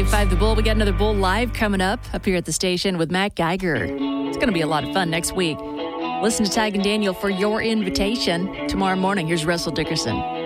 98.5 The Bull. We got another Bull Live coming up here at the station with Matt Geiger. It's going to be a lot of fun next week. Listen to Tig and Daniel for your invitation tomorrow morning. Here's Russell Dickerson.